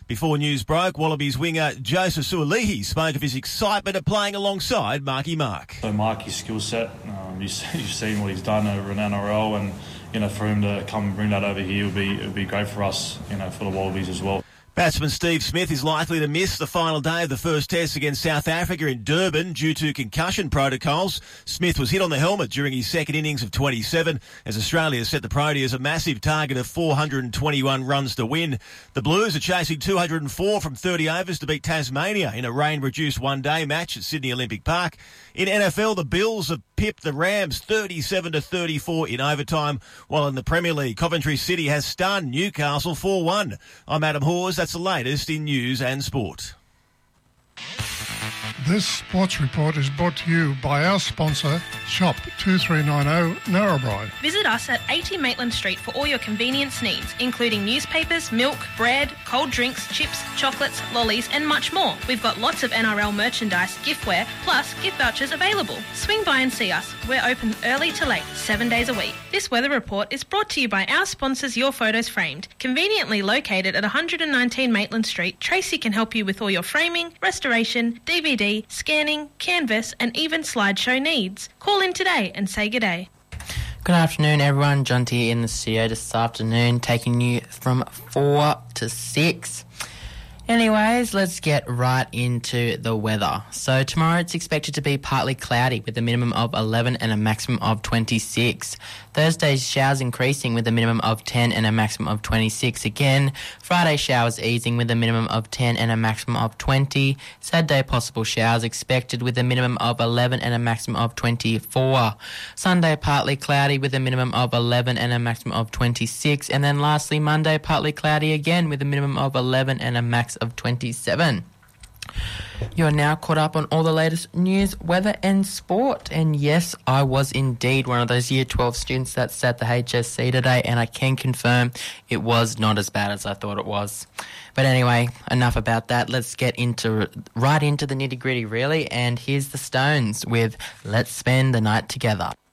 Before news broke, Wallabies winger Joseph Suolihi spoke of his excitement at playing alongside Marky Mark. So Marky's skill set, you've seen what he's done over in NRL, and for him to come and bring that over here would be great for us, for the Wallabies as well. Batsman Steve Smith is likely to miss the final day of the first test against South Africa in Durban due to concussion protocols. Smith was hit on the helmet during his second innings of 27 as Australia set the Proteas a massive target of 421 runs to win. The Blues are chasing 204 from 30 overs to beat Tasmania in a rain-reduced one-day match at Sydney Olympic Park. In NFL, the Bills have pipped the Rams 37-34 in overtime, while in the Premier League, Coventry City has stunned Newcastle 4-1. I'm Adam Hawes. That's the latest in news and sport. This sports report is brought to you by our sponsor, Shop 2390 Narrabri. Visit us at 80 Maitland Street for all your convenience needs, including newspapers, milk, bread, cold drinks, chips, chocolates, lollies and much more. We've got lots of NRL merchandise, giftware, plus gift vouchers available. Swing by and see us. We're open early to late, 7 days a week. This weather report is brought to you by our sponsors Your Photos Framed. Conveniently located at 119 Maitland Street, Tracy can help you with all your framing, restoration, DVD, scanning, canvas and even slideshow needs. Call in today and say good day. Good afternoon everyone, John T in the studio this afternoon, taking you from 4 to 6. Anyways, let's get right into the weather. So tomorrow it's expected to be partly cloudy with a minimum of 11 and a maximum of 26. Thursday's showers increasing with a minimum of 10 and a maximum of 26 again. Friday showers easing with a minimum of 10 and a maximum of 20. Saturday possible showers expected with a minimum of 11 and a maximum of 24. Sunday partly cloudy with a minimum of 11 and a maximum of 26. And then lastly Monday partly cloudy again with a minimum of 11 and a max of 27. You are now caught up on all the latest news, weather and sport. And yes, I was indeed one of those Year 12 students that sat the HSC today, and I can confirm it was not as bad as I thought it was. But anyway, enough about that. Let's get right into the nitty-gritty really, and here's the Stones with Let's Spend the Night Together.